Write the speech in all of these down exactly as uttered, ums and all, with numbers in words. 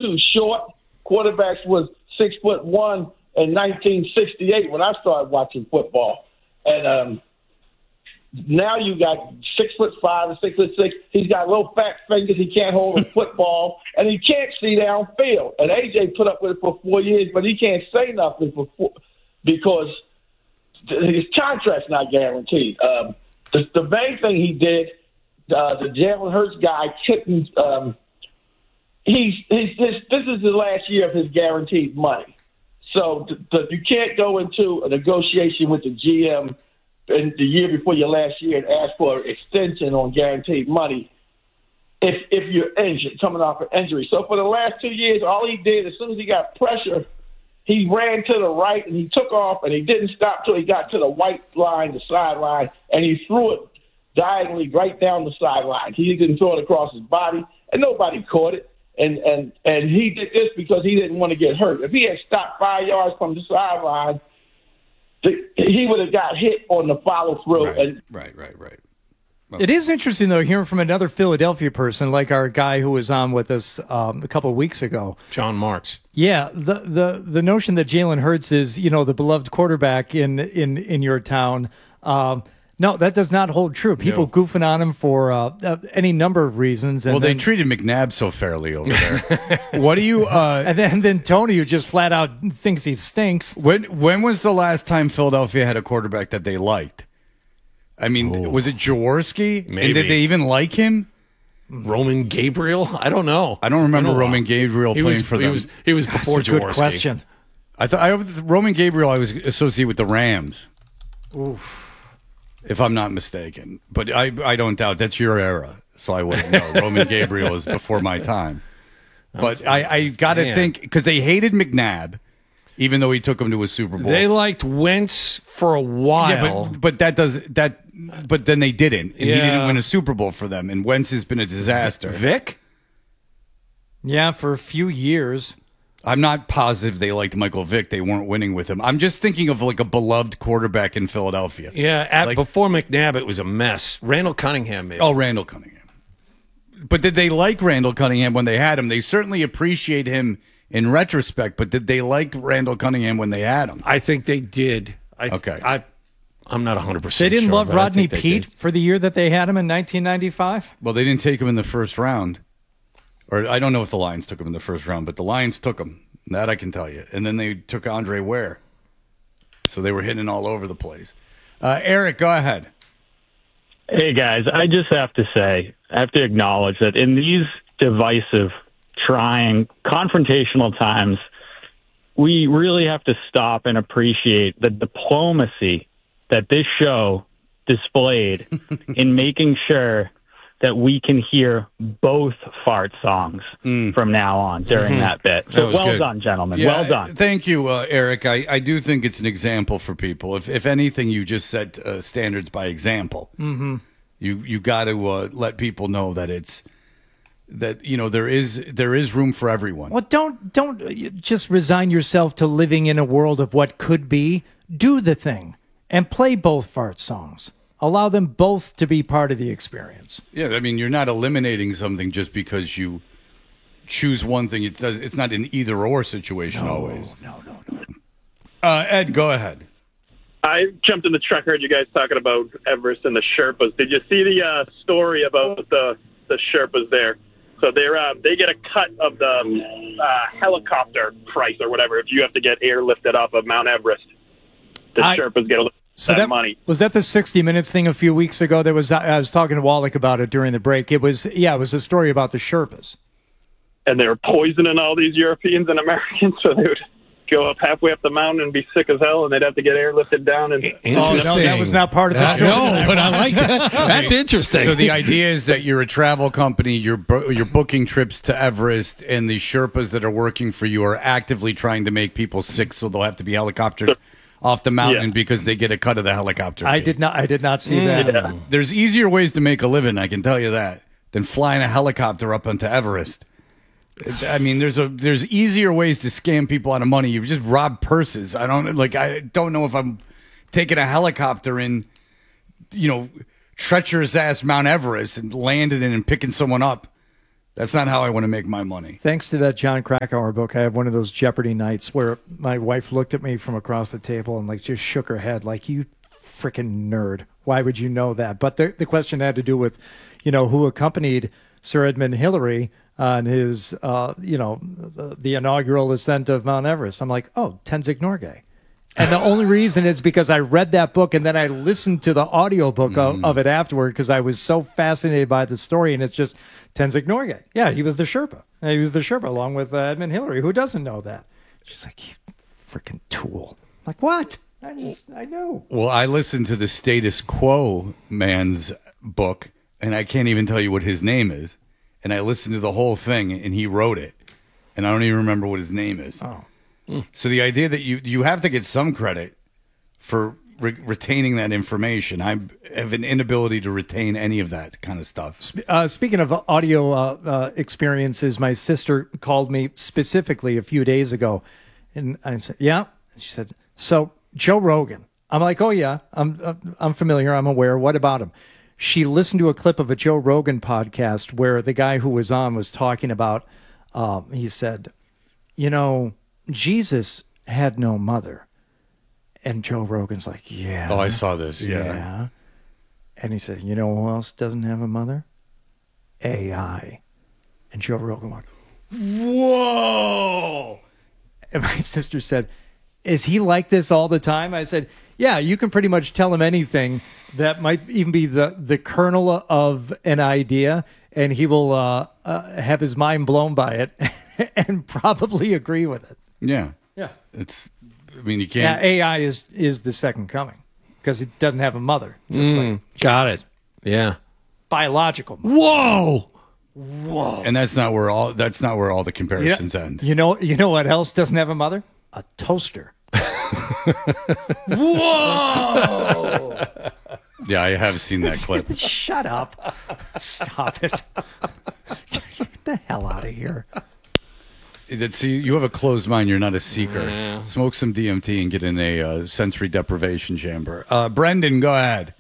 too short. Quarterbacks was six foot one in nineteen sixty-eight when I started watching football. And um, now you got six foot five and six foot six. He's got little fat fingers. He can't hold a football, and he can't see downfield. And A J put up with it for four years, but he can't say nothing for four, because his contract's not guaranteed. Um, the, the main thing he did, uh, the Jalen Hurts guy couldn't. Um, he's, he's this, this is the last year of his guaranteed money, so the, the, you can't go into a negotiation with the G M in the year before your last year and ask for an extension on guaranteed money if if you're injured, coming off an injury. So for the last two years, all he did, as soon as he got pressure, he ran to the right and he took off, and he didn't stop till he got to the white line, the sideline, and he threw it diagonally right down the sideline. He didn't throw it across his body, and nobody caught it. And and and he did this because he didn't want to get hurt. If he had stopped five yards from the sideline, he would have got hit on the follow through. Right, and right, right, right. Well, it is interesting, though, hearing from another Philadelphia person, like our guy who was on with us um, a couple of weeks ago. John Marks. Yeah, the the, the notion that Jalen Hurts is, you know, the beloved quarterback in, in, in your town, um, no, that does not hold true. People no. goofing on him for uh, uh, any number of reasons. And well, then, they treated McNabb so fairly over there. What do you... Uh, and, then, and then Tony, who just flat out thinks he stinks. When when was the last time Philadelphia had a quarterback that they liked? I mean, Ooh. was it Jaworski? Maybe. And did they even like him? Roman Gabriel? I don't know. I don't remember Roman Gabriel he playing was, for them. He was, he was before That's a Jaworski. Good question. I thought I, Roman Gabriel I was associated with the Rams. Oof. If I'm not mistaken. But I I don't doubt that's your era, so I wouldn't know. Roman Gabriel is before my time. But I, I got to think, because they hated McNabb, even though he took them to a Super Bowl. They liked Wentz for a while. Yeah, but, but that does that. But then they didn't, and Yeah. he didn't win a Super Bowl for them. And Wentz has been a disaster. Vic? Yeah, for a few years. I'm not positive they liked Michael Vick. They weren't winning with him. I'm just thinking of like a beloved quarterback in Philadelphia. Yeah, at, Like- before McNabb, it was a mess. Randall Cunningham, maybe. Oh, Randall Cunningham. But did they like Randall Cunningham when they had him? They certainly appreciate him in retrospect, but did they like Randall Cunningham when they had him? I think they did. I, Okay. I, I'm not one hundred percent They didn't sure, love but I Rodney think they Peete did. for the year that they had him in nineteen ninety-five? Well, they didn't take him in the first round. Or I don't know if the Lions took him in the first round, but the Lions took him. That I can tell you. And then they took Andre Ware. So they were hitting all over the place. Uh, Eric, go ahead. Hey, guys, I just have to say, I have to acknowledge that in these divisive, trying, confrontational times, we really have to stop and appreciate the diplomacy that this show displayed in making sure that we can hear both fart songs mm. from now on during mm-hmm. that bit. So that well good. done, gentlemen. Yeah, well done. Thank you, uh, Eric. I, I do think it's an example for people. If if anything, you just set uh, standards by example. Mm-hmm. You you got to uh, let people know that it's that you know there is there is room for everyone. Well, don't don't just resign yourself to living in a world of what could be. Do the thing and play both fart songs. Allow them both to be part of the experience. Yeah, I mean, you're not eliminating something just because you choose one thing. It's it's not an either or situation no, always. No, no, no. Uh, Ed, go ahead. I jumped in the truck, heard you guys talking about Everest and the Sherpas. Did you see the uh, story about the the Sherpas there? So they're uh, they get a cut of the uh, helicopter price or whatever if you have to get airlifted off of Mount Everest. The I- Sherpas get a little So that, that money. Was that the sixty minutes thing a few weeks ago? There was I was talking to Wallach about it during the break. It was yeah, it was a story about the Sherpas. And they were poisoning all these Europeans and Americans, so they would go up halfway up the mountain and be sick as hell, and they'd have to get airlifted down. And Oh no, that was not part of the Uh, story. no, but I like that. That's interesting. So the idea is that you're a travel company, you're bu- you're booking trips to Everest, and the Sherpas that are working for you are actively trying to make people sick, so they'll have to be helicoptered off the mountain Yeah. because they get a cut of the helicopter I fee. did not I did not see that. Yeah. There's easier ways to make a living, I can tell you that, than flying a helicopter up onto Everest. I mean, there's a there's easier ways to scam people out of money. You just rob purses. I don't like. I don't know if I'm taking a helicopter in, you know, treacherous ass Mount Everest and landing in and picking someone up. That's not how I want to make my money. Thanks to that John Krakauer book, I have one of those Jeopardy nights where my wife looked at me from across the table and like just shook her head like, you freaking nerd. Why would you know that? But the, the question had to do with, you know, who accompanied Sir Edmund Hillary on his, uh, you know, the, the inaugural ascent of Mount Everest. I'm like, oh, Tenzing Norgay. And the only reason is because I read that book and then I listened to the audiobook of, Mm. of it afterward because I was so fascinated by the story. And it's just Tenzing Norgay. Yeah, he was the Sherpa. He was the Sherpa along with uh, Edmund Hillary. Who doesn't know that? She's like, you freaking tool. I'm like, what? I just, I know. Well, I listened to the Status Quo man's book, and I can't even tell you what his name is. And I listened to the whole thing, and he wrote it. And I don't even remember what his name is. Oh. So the idea that you you have to get some credit for re- retaining that information. I have an inability to retain any of that kind of stuff. Uh, speaking of audio uh, uh, experiences, my sister called me specifically a few days ago, and I said, "Yeah." And she said, "So Joe Rogan." I'm like, "Oh yeah, I'm uh, I'm familiar. I'm aware. What about him?" She listened to a clip of a Joe Rogan podcast where the guy who was on was talking about. Um, he said, "You know, Jesus had no mother," and Joe Rogan's like, "Yeah." Oh, I saw this. Yeah. Yeah. And he said, "You know who else doesn't have a mother? A I." And Joe Rogan went, "Whoa!" And my sister said, "Is he like this all the time?" I said, "Yeah, you can pretty much tell him anything that might even be the, the kernel of an idea, and he will uh, uh, have his mind blown by it and probably agree with it." Yeah. Yeah. It's, I mean, you Yeah, can't. A I is, is the second coming because it doesn't have a mother. Just like Got it. Yeah. biological mother. Whoa. And that's not where all, that's not where all the You comparisons know, end. you know, you know what else doesn't have a mother? A toaster. Whoa! Yeah, I have seen that clip. Shut up. Stop it. Get the hell out of here. That- See, you have a closed mind. You're not a seeker. Yeah. Smoke some D M T and get in a uh, sensory deprivation chamber. Uh, Brendan, go ahead.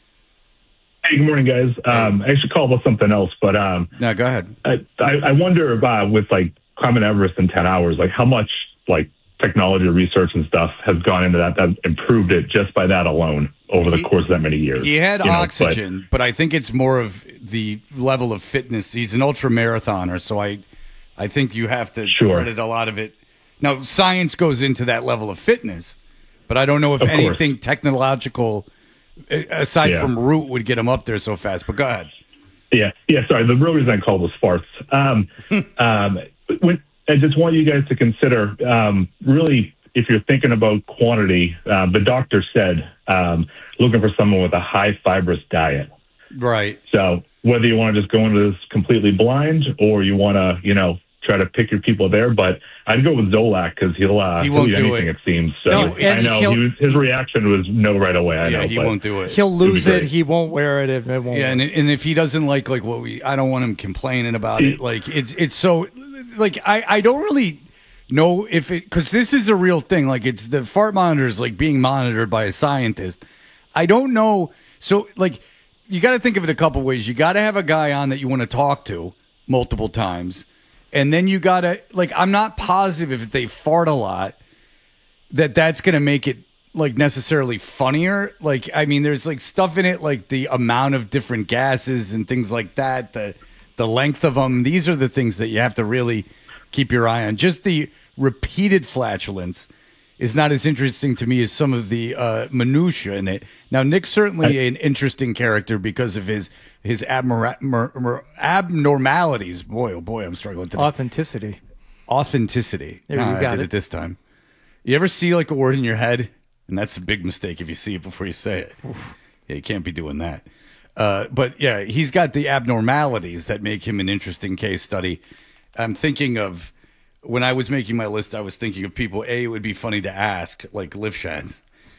Hey, good morning, guys. Um, I actually called about something else, but um, No, go ahead. I, I, I wonder about with like climbing Everest in ten hours, like how much like technology or research and stuff has gone into that that improved it just by that alone over the He- course of that many years. He had you know, oxygen, but, but I think it's more of the level of fitness. He's an ultra marathoner, so I, I think you have to Sure. credit a lot of it. Now, science goes into that level of fitness, but I don't know if Of course. anything technological a- aside Yeah. from root would get him up there so fast. But go ahead. Yeah, yeah. Sorry, the real reason I called was farts. Um, um, when, I just want you guys to consider um, really if you're thinking about quantity. Uh, the doctor said um, looking for someone with a high fibrous diet. Right. So whether you want to just go into this completely blind or you want to, you know, try to pick your people there, but I'd go with Zolak because he'll, uh, He he'll won't eat do anything, it. it seems. So No, I and know he'll- he was, his reaction was no right away. I Yeah, know, he but won't do it. He'll lose great. it. He won't wear it. It, it won't. Yeah, work. and and if he doesn't like like what we, I don't want him complaining about it. Like it's it's so like I I don't really know if it because this is a real thing. Like it's the fart monitor is like being monitored by a scientist. I don't know. So like you got to think of it a couple ways. You got to have a guy on that you want to talk to multiple times, and then you got to like I'm not positive if they fart a lot that that's going to make it like necessarily funnier. Like, I mean, there's like stuff in it, like the amount of different gases and things like that, the, the length of them. These are the things that you have to really keep your eye on. Just the repeated flatulence is not as interesting to me as some of the uh, minutia in it. Now, Nick's certainly an interesting character because of his, his abnor- mer- mer- abnormalities. Boy, oh boy, I'm struggling today. Authenticity. Authenticity. There, you Ah, I got did it. it this time. You ever see like a word in your head, and that's a big mistake if you see it before you say it. Yeah, you can't be doing that. Uh, but yeah, he's got the abnormalities that make him an interesting case study. I'm thinking of when I was making my list, I was thinking of people. A, it would be funny to ask, like Lifshitz,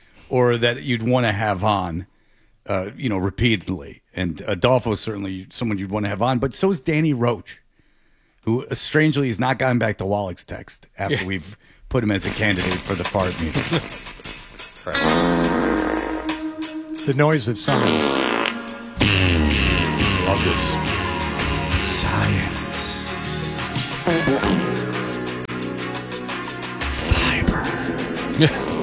or that you'd want to have on, uh, you know, repeatedly. And Adolfo's certainly someone you'd want to have on, but so is Danny Roach, who uh, strangely has not gotten back to Wallach's text after we've put him as a candidate for the fart meeting. The noise of summer. Love this science. Fiber.